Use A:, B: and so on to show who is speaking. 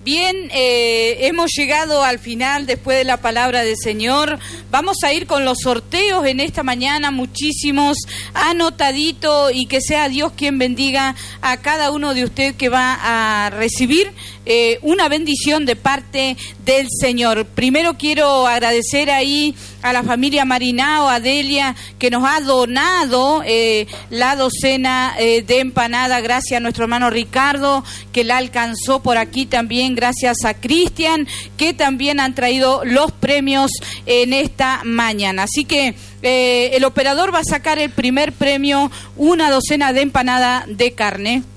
A: Bien, hemos llegado al final después de la palabra del Señor. Vamos a ir con los sorteos en esta mañana, muchísimos anotadito, y que sea Dios quien bendiga a cada uno de ustedes que va a recibir una bendición de parte del Señor. Primero quiero agradecer ahí a la familia Marinao, a Delia, que nos ha donado la docena de empanada. Gracias a nuestro hermano Ricardo, que la alcanzó por aquí también. Gracias a Cristian, que también han traído los premios en esta mañana. Así que el operador va a sacar el primer premio, una docena de empanada de carne.